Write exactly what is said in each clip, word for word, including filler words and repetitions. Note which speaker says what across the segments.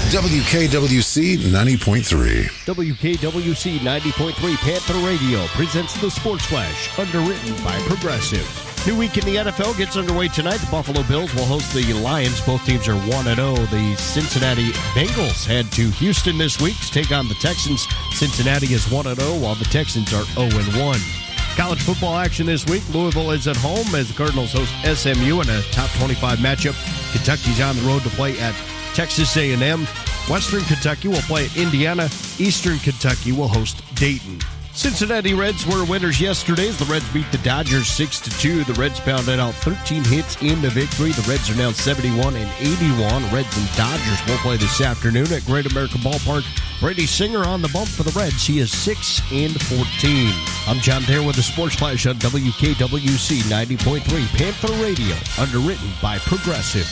Speaker 1: W K W C ninety point three.
Speaker 2: W K W C ninety point three Panther Radio presents the Sports Flash, underwritten by Progressive. New week in the N F L gets underway tonight. The Buffalo Bills will host the Lions. Both teams are one and oh. The Cincinnati Bengals head to Houston this week to take on the Texans. Cincinnati is one and oh, while the Texans are oh and one. College football action this week. Louisville is at home as the Cardinals host S M U in a top twenty-five matchup. Kentucky's on the road to play at Texas A and M. Western Kentucky will play at Indiana. Eastern Kentucky will host Dayton. Cincinnati Reds were winners yesterday as the Reds beat the Dodgers six to two. The Reds pounded out thirteen hits in the victory. The Reds are now seventy-one and eighty-one. Reds and Dodgers will play this afternoon at Great American Ballpark. Brady Singer on the bump for the Reds. He is six and fourteen. I'm John Dare with the Sports Flash on W K W C ninety point three Panther Radio, underwritten by Progressive.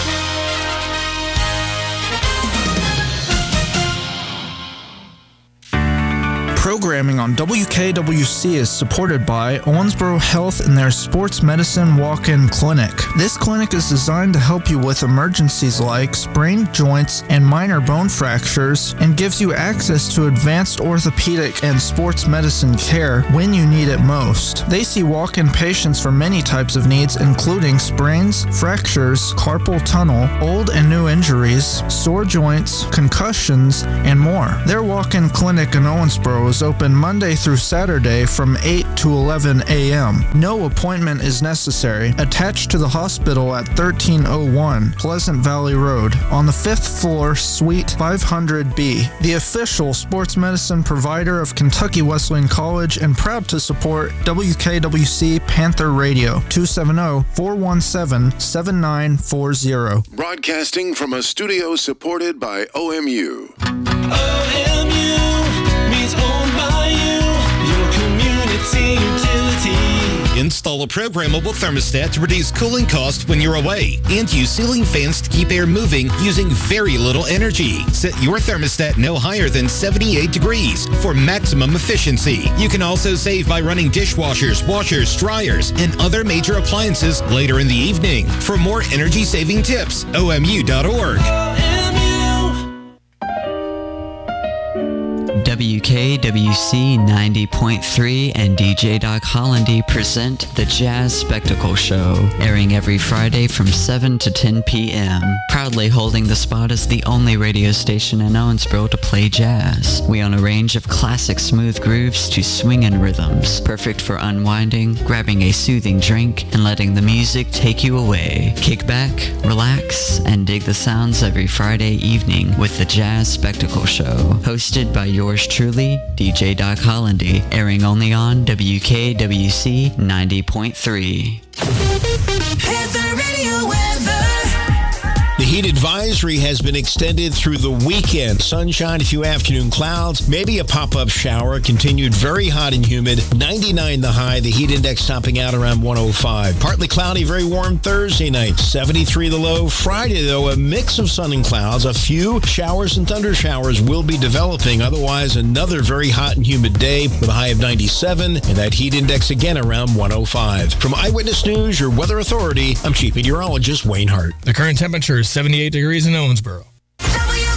Speaker 3: Programming on W K W C is supported by Owensboro Health and their Sports Medicine Walk-In Clinic. This clinic is designed to help you with emergencies like sprained joints and minor bone fractures and gives you access to advanced orthopedic and sports medicine care when you need it most. They see walk-in patients for many types of needs, including sprains, fractures, carpal tunnel, old and new injuries, sore joints, concussions, and more. Their walk-in clinic in Owensboro is open Monday through Saturday from eight to eleven a.m. No appointment is necessary. Attached to the hospital at thirteen oh one Pleasant Valley Road on the fifth floor, Suite five hundred B. The official sports medicine provider of Kentucky Wesleyan College and proud to support W K W C Panther Radio, two seven zero, four one seven, seven nine four zero.
Speaker 1: Broadcasting from a studio supported by O M U.
Speaker 4: O M U means owned by you, your community utility.
Speaker 5: Install a programmable thermostat to reduce cooling costs when you're away, and use ceiling fans to keep air moving using very little energy. Set your thermostat no higher than seventy-eight degrees for maximum efficiency. You can also save by running dishwashers, washers, dryers, and other major appliances later in the evening. For more energy-saving tips, O M U dot org.
Speaker 6: W K W C ninety point three and D J Doc Hollandy present The Jazz Spectacle Show, airing every Friday from seven to ten p.m. Proudly holding the spot as the only radio station in Owensboro to play jazz. We own a range of classic smooth grooves to swingin' rhythms, perfect for unwinding, grabbing a soothing drink, and letting the music take you away. Kick back, relax, and dig the sounds every Friday evening with The Jazz Spectacle Show, hosted by yours truly, D J Doc Hollandy, airing only on W K W C ninety point three.
Speaker 4: Panther Radio weather.
Speaker 7: The heat advisory has been extended through the weekend. Sunshine, a few afternoon clouds, maybe a pop-up shower. Continued very hot and humid. ninety-nine the high, the heat index topping out around one oh five. Partly cloudy, very warm Thursday night. seventy-three the low. Friday, though, a mix of sun and clouds. A few showers and thunder showers will be developing. Otherwise, another very hot and humid day with a high of ninety-seven and that heat index again around one oh five. From Eyewitness News, your weather authority, I'm Chief Meteorologist Wayne Hart.
Speaker 8: The current temperature is seventy-eight degrees in Owensboro.